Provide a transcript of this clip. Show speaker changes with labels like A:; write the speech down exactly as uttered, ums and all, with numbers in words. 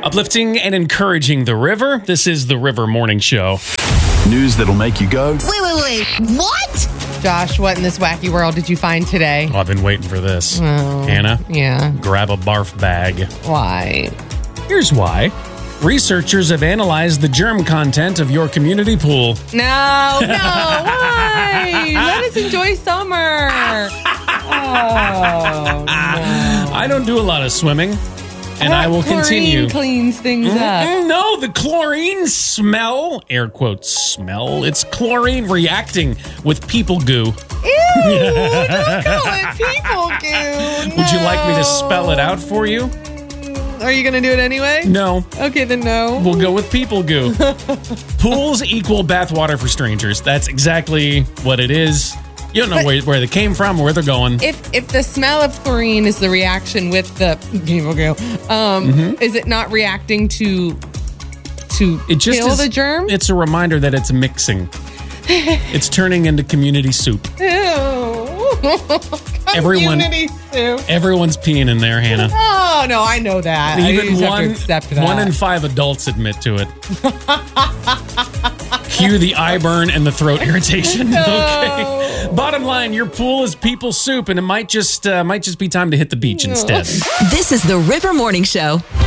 A: Uplifting and encouraging the river. This is the River Morning Show.
B: News that'll make you go,
C: Wait, wait, wait. What?
D: Josh, what in this wacky world did you find today?
A: Oh, I've been waiting for this.
D: Oh,
A: Hannah,
D: yeah.
A: grab a barf bag.
D: Why?
A: Here's why. Researchers have analyzed the germ content of your community pool.
D: No, no, why? Let us enjoy summer. Oh, no.
A: I don't do a lot of swimming, and I will
D: Chlorine
A: continue.
D: cleans things up.
A: Mm, No, the chlorine smell, air quotes smell, it's chlorine reacting with people goo.
D: Ew, don't call it people goo.
A: Would you like me to
D: No.
A: spell it out for you?
D: Are you going to do it anyway?
A: No.
D: Okay, then no.
A: We'll go with people goo. Pools equal bathwater for strangers. That's exactly what it is. You don't know
D: But-
A: where, where they came from or where they're going.
D: If if the smell of chlorine is the reaction with the people goo, um,
A: Mm-hmm.
D: is it not reacting to to
A: It just
D: kill
A: is,
D: the germ?
A: It's a reminder that it's mixing. It's turning into community soup.
D: Ew.
A: Everyone-
D: Community soup.
A: Everyone's peeing in there, Hannah.
D: Oh no, I know that. I
A: Even
D: just have
A: one,
D: to accept that.
A: one in five adults admit to it. Cue the eye burn and the throat irritation. Okay. Bottom line, your pool is people soup, and it might just uh, might just be time to hit the beach instead.
C: This is the River Morning Show.